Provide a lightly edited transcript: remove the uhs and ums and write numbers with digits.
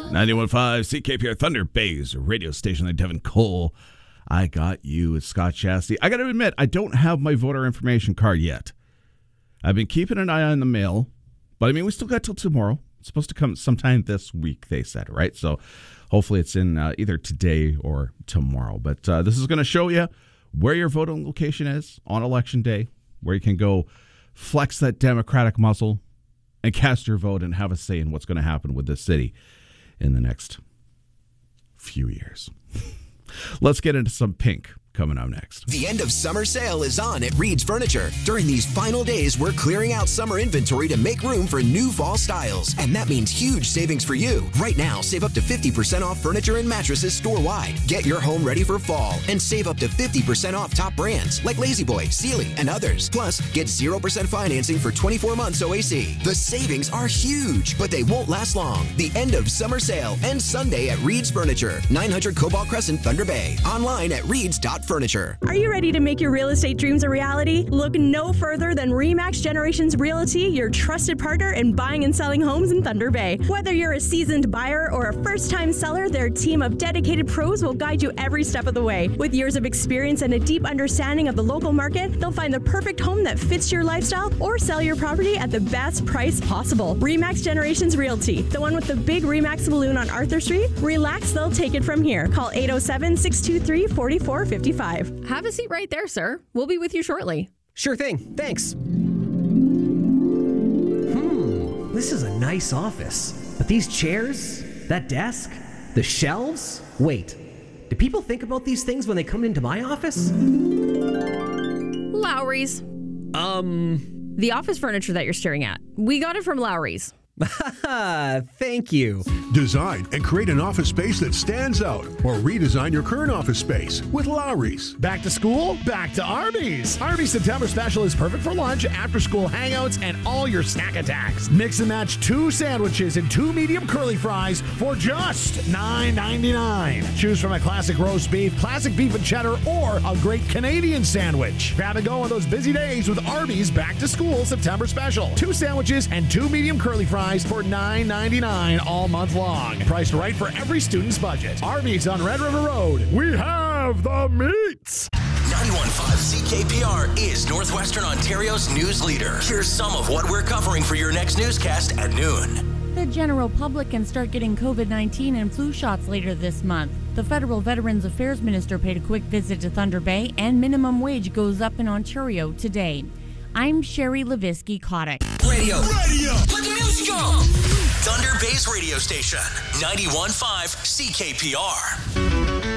91.5 CKPR Thunder Bay's radio station. I'm Devin Cole. I got you. It's Scott Chastity. I got to admit, I don't have my voter information card yet. I've been keeping an eye on the mail, but I mean, we still got till tomorrow. It's supposed to come sometime this week, they said, right? So hopefully it's in either today or tomorrow. But this is going to show you where your voting location is on Election Day, where you can go flex that Democratic muscle and cast your vote and have a say in what's going to happen with this city in the next few years. Let's get into some pink coming up next. The end of summer sale is on at Reed's Furniture. During these final days, we're clearing out summer inventory to make room for new fall styles. And that means huge savings for you. Right now, save up to 50% off furniture and mattresses store-wide. Get your home ready for fall and save up to 50% off top brands like La-Z-Boy, Sealy, and others. Plus, get 0% financing for 24 months OAC. The savings are huge, but they won't last long. The end of summer sale ends Sunday at Reed's Furniture, 900 Cobalt Crescent, Thunder Bay. Online at reeds.furniture. Are you ready to make your real estate dreams a reality? Look no further than RE/MAX Generations Realty, your trusted partner in buying and selling homes in Thunder Bay. Whether you're a seasoned buyer or a first-time seller, their team of dedicated pros will guide you every step of the way. With years of experience and a deep understanding of the local market, they'll find the perfect home that fits your lifestyle or sell your property at the best price possible. RE/MAX Generations Realty, the one with the big RE/MAX saloon on Arthur Street. Relax, they'll take it from here. Call 807-623-4455. Have a seat right there, sir. We'll be with you shortly. Sure thing. Thanks. This is a nice office. But these chairs, that desk, the shelves? Wait, do people think about these things when they come into my office? Lowry's. The office furniture that you're staring at. We got it from Lowry's. Thank you. Design and create an office space that stands out, or redesign your current office space with Lowry's. Back to school? Back to Arby's. Arby's September special is perfect for lunch, after-school hangouts, and all your snack attacks. Mix and match 2 sandwiches and 2 medium curly fries for just $9.99. Choose from a classic roast beef, classic beef and cheddar, or a great Canadian sandwich. Grab and go on those busy days with Arby's Back to School September special. 2 sandwiches and 2 medium curly fries for $9.99 all month long. Priced right for every student's budget. Arby's on Red River Road. We have the meats. 91.5 CKPR is Northwestern Ontario's news leader. Here's some of what we're covering for your next newscast at noon. The general public can start getting COVID-19 and flu shots later this month. The federal Veterans Affairs Minister paid a quick visit to Thunder Bay, and minimum wage goes up in Ontario today. I'm Sherry Levisky-Kotick. Radio. Let the music go. Thunder Bay's radio station, 91.5 CKPR.